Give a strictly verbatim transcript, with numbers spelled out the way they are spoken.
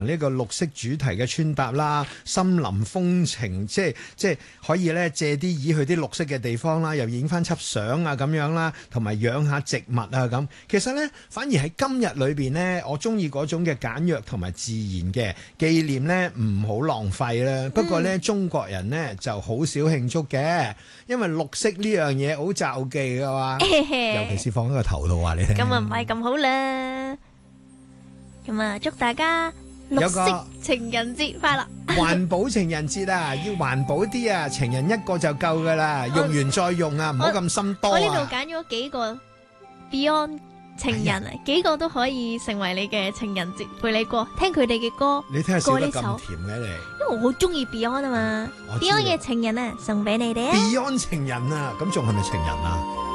呢個綠色主題嘅穿搭啦，森林風情，即係即係可以咧借啲椅去啲綠色嘅地方啦，又影翻輯相啊咁樣啦，同埋養下植物啊咁。其實咧，反而喺今日裏邊咧，我中意嗰種嘅簡約同埋自然嘅紀念咧，唔好浪費啦。不過咧，嗯、中國人咧就好少慶祝嘅，因為綠色呢樣嘢好詐忌噶嘛，尤其是放喺個頭度啊！你聽， 咁啊唔係咁好啦。咁啊，祝大家綠色情人節快樂！ 環保情人節啊，要環保啲啊，情人一個就夠噶啦，用完再用啊，唔好咁心多啊！ 我呢度揀咗幾個 Beyond 情人啊，哎、幾個都可以成為你嘅情人節陪你過，聽佢哋嘅歌。 你聽下笑得咁甜嘅你， 因為我好中意 Beyond 啊嘛 ，Beyond 嘅情人啊，送俾你哋啊 ！Beyond 情人啊，咁仲係咪情人啊？